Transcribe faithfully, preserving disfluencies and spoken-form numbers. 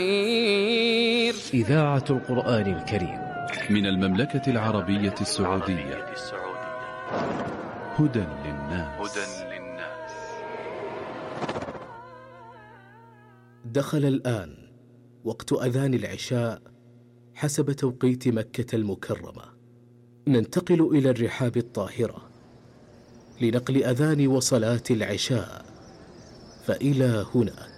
إذاعة القرآن الكريم من المملكة العربية السعودية. هدى للناس. دخل الآن وقت أذان العشاء حسب توقيت مكة المكرمة. ننتقل إلى الرحاب الطاهرة لنقل أذان وصلاة العشاء، فإلى هنا